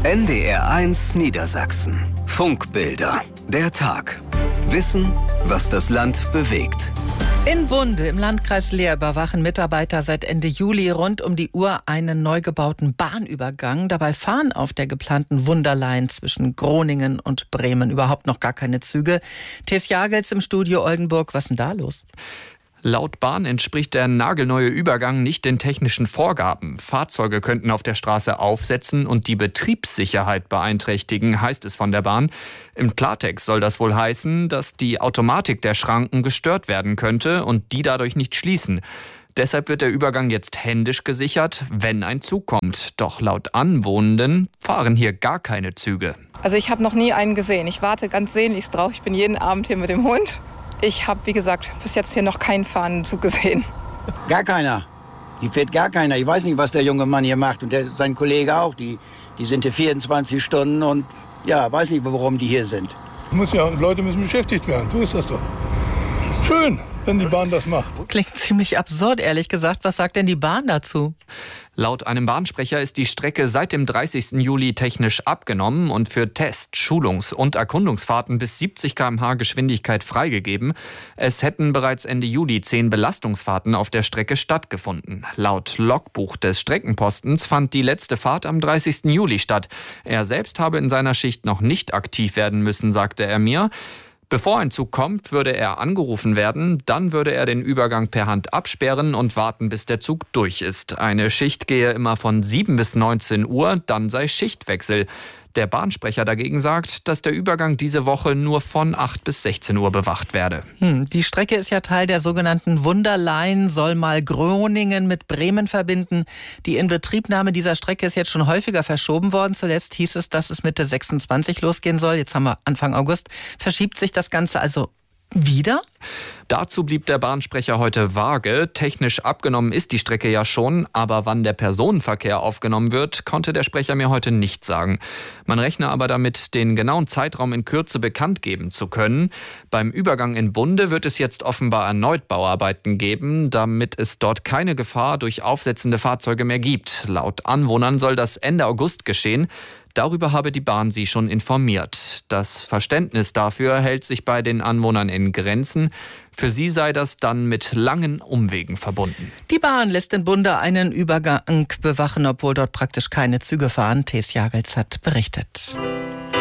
NDR1 Niedersachsen. Funkbilder. Der Tag. Wissen, was das Land bewegt. In Bunde im Landkreis Leer überwachen Mitarbeiter seit Ende Juli rund um die Uhr einen neu gebauten Bahnübergang. Dabei fahren auf der geplanten Wunderline zwischen Groningen und Bremen überhaupt noch gar keine Züge. Tess Jagels im Studio Oldenburg. Was ist denn da los? Laut Bahn entspricht der nagelneue Übergang nicht den technischen Vorgaben. Fahrzeuge könnten auf der Straße aufsetzen und die Betriebssicherheit beeinträchtigen, heißt es von der Bahn. Im Klartext soll das wohl heißen, dass die Automatik der Schranken gestört werden könnte und die dadurch nicht schließen. Deshalb wird der Übergang jetzt händisch gesichert, wenn ein Zug kommt. Doch laut Anwohnenden fahren hier gar keine Züge. Also ich habe noch nie einen gesehen. Ich warte ganz sehnlichst drauf. Ich bin jeden Abend hier mit dem Hund. Ich habe, wie gesagt, bis jetzt hier noch keinen fahrenden Zug gesehen. Gar keiner. Hier fährt gar keiner. Ich weiß nicht, was der junge Mann hier macht. Und sein Kollege auch. Die sind hier 24 Stunden und ja, weiß nicht, warum die hier sind. Leute müssen beschäftigt werden. So ist das doch. Schön, wenn die Bahn das macht. Klingt ziemlich absurd, ehrlich gesagt. Was sagt denn die Bahn dazu? Laut einem Bahnsprecher ist die Strecke seit dem 30. Juli technisch abgenommen und für Test-, Schulungs- und Erkundungsfahrten bis 70 km/h Geschwindigkeit freigegeben. Es hätten bereits Ende Juli 10 Belastungsfahrten auf der Strecke stattgefunden. Laut Logbuch des Streckenpostens fand die letzte Fahrt am 30. Juli statt. Er selbst habe in seiner Schicht noch nicht aktiv werden müssen, sagte er mir. Bevor ein Zug kommt, würde er angerufen werden, dann würde er den Übergang per Hand absperren und warten, bis der Zug durch ist. Eine Schicht gehe immer von 7 bis 19 Uhr, dann sei Schichtwechsel. Der Bahnsprecher dagegen sagt, dass der Übergang diese Woche nur von 8 bis 16 Uhr bewacht werde. Die Strecke ist ja Teil der sogenannten Wunderline, soll mal Groningen mit Bremen verbinden. Die Inbetriebnahme dieser Strecke ist jetzt schon häufiger verschoben worden. Zuletzt hieß es, dass es Mitte 26 losgehen soll. Jetzt haben wir Anfang August. Verschiebt sich das Ganze also wieder? Dazu blieb der Bahnsprecher heute vage. Technisch abgenommen ist die Strecke ja schon, aber wann der Personenverkehr aufgenommen wird, konnte der Sprecher mir heute nicht sagen. Man rechne aber damit, den genauen Zeitraum in Kürze bekannt geben zu können. Beim Übergang in Bunde wird es jetzt offenbar erneut Bauarbeiten geben, damit es dort keine Gefahr durch aufsetzende Fahrzeuge mehr gibt. Laut Anwohnern soll das Ende August geschehen. Darüber habe die Bahn sie schon informiert. Das Verständnis dafür hält sich bei den Anwohnern in Grenzen. Für sie sei das dann mit langen Umwegen verbunden. Die Bahn lässt in Bunde einen Übergang bewachen, obwohl dort praktisch keine Züge fahren. Tess Jagels hat berichtet.